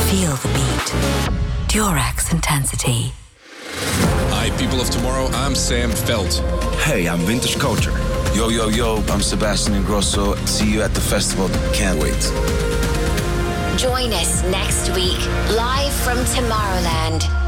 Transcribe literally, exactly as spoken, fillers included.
Feel the beat. Durex Intensity. Hi, people of tomorrow, I'm Sam Veld. Hey, I'm Vintage Culture. Yo, yo, yo, I'm Sebastian Ingrosso. See you at the festival. Can't wait. Join us next week, live from Tomorrowland.